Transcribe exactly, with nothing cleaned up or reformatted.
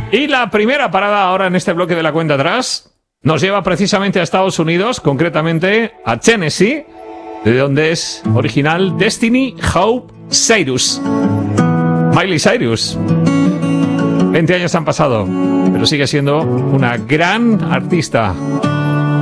Y la primera parada ahora en este bloque de la cuenta atrás nos lleva precisamente a Estados Unidos, concretamente a Tennessee, de donde es original Destiny Hope Cyrus. Miley Cyrus. veinte años han pasado, pero sigue siendo una gran artista.